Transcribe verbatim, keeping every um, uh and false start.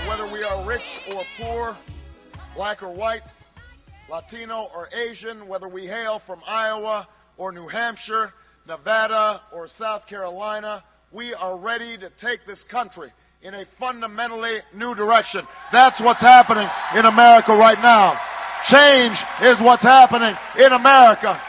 Whether we are rich or poor, black or white, Latino or Asian, whether we hail from Iowa or New Hampshire, Nevada or South Carolina, we are ready to take this country in a fundamentally new direction. That's what's happening in America right now. Change is what's happening in America.